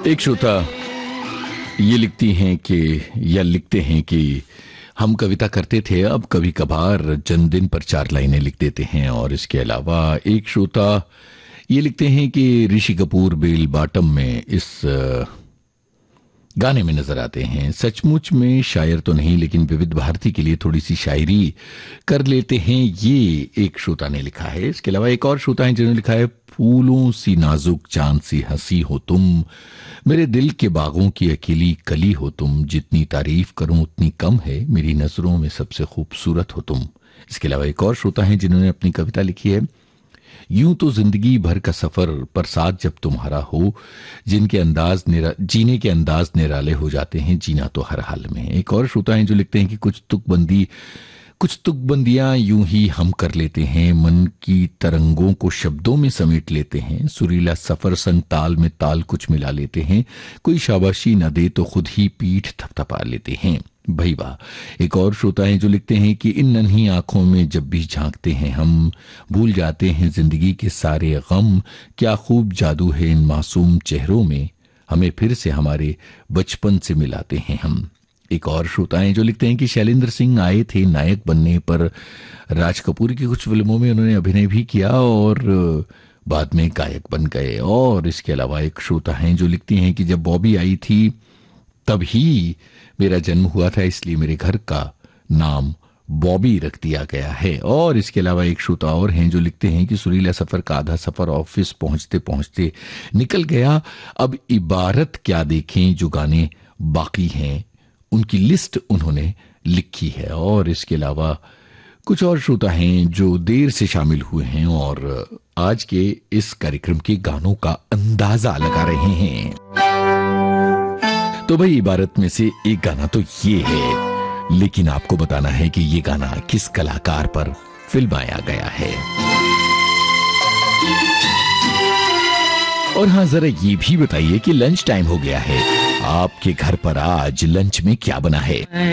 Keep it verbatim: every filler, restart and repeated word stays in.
एक श्रोता ये लिखती हैं कि या लिखते हैं कि हम कविता करते थे, अब कभी कभार जन्मदिन पर चार लाइनें लिख देते हैं। और इसके अलावा एक श्रोता ये लिखते हैं कि ऋषि कपूर बेल बॉटम में इस गाने में नजर आते हैं। सचमुच में शायर तो नहीं, लेकिन विविध भारती के लिए थोड़ी सी शायरी कर लेते हैं, ये एक श्रोता ने लिखा है। इसके अलावा एक और श्रोता है जिन्होंने लिखा है, फूलों सी नाजुक चांद सी हंसी हो तुम, मेरे दिल के बागों की अकेली कली हो तुम, जितनी तारीफ करूं उतनी कम है, मेरी नजरों में सबसे खूबसूरत हो तुम। इसके अलावा एक और श्रोता है जिन्होंने अपनी कविता लिखी है, यूं तो जिंदगी भर का सफर पर साथ जब तुम्हारा हो, जिनके अंदाज निरा, जीने के अंदाज निराले हो जाते हैं, जीना तो हर हाल में। एक और श्रोता है जो लिखते हैं कि कुछ तुकबंदी कुछ तुकबंदियां यूं ही हम कर लेते हैं, मन की तरंगों को शब्दों में समेट लेते हैं, सुरीला सफर संग ताल में ताल कुछ मिला लेते हैं, कोई शाबाशी न दे तो खुद ही पीठ थपथपा लेते हैं। भाई वाह। एक और श्रोता है जो लिखते हैं कि इन नन्ही आंखों में जब भी झांकते हैं हम, भूल जाते हैं जिंदगी के सारे गम, क्या खूब जादू है इन मासूम चेहरों में, हमें फिर से हमारे बचपन से मिलाते हैं हम। एक और श्रोता है जो लिखते हैं कि शैलेंद्र सिंह आए थे नायक बनने पर, राज कपूर की कुछ फिल्मों में उन्होंने अभिनय भी किया और बाद में गायक बन गए। और इसके अलावा एक श्रोता है जो लिखती हैं कि जब बॉबी आई थी तब ही मेरा जन्म हुआ था, इसलिए मेरे घर का नाम बॉबी रख दिया गया है। और इसके अलावा एक श्रोता और हैं जो लिखते हैं कि सुरीला सफर का आधा सफर ऑफिस पहुंचते पहुंचते निकल गया, अब इबारत क्या देखें, जो गाने बाकी हैं उनकी लिस्ट उन्होंने लिखी है। और इसके अलावा कुछ और श्रोता हैं जो देर से शामिल हुए हैं और आज के इस कार्यक्रम के गानों का अंदाजा लगा रहे हैं। तो भाई इबारत में से एक गाना तो ये है, लेकिन आपको बताना है कि ये गाना किस कलाकार पर फिल्माया गया है। और हाँ, जरा ये भी बताइए कि लंच टाइम हो गया है, आपके घर पर आज लंच में क्या बना है।